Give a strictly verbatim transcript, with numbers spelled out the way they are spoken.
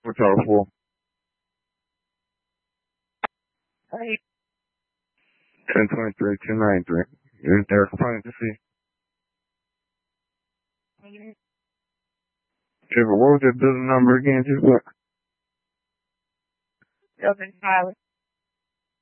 What's all for? Hey. ten twenty-three, two ninety-three. Is there a complaint to see? Okay. Yeah, but what was that building number again? Just what? Building Tyler.